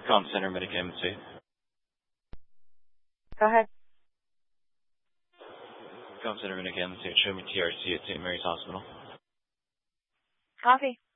Com Center Medicare MSC. Go ahead. Com Center Medicare MSC. Show me TRC at St. Mary's Hospital. Copy.